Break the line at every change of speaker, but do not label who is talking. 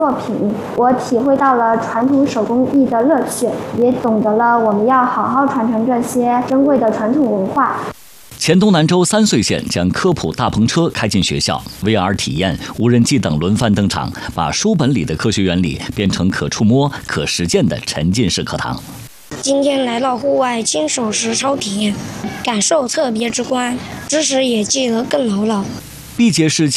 作品，我体会到了传统手工艺的乐趣，也懂得了我们要好好传承这些珍贵的传统文化。
黔东南州3岁县将科普大篷车开进学校 ，VR 体验、无人机等轮番登场，把书本里的科学原理变成可触摸、可实践的沉浸式课堂。
今天来到户外亲手实操体验，感受特别直观，知识也记得更牢牢。
毕节是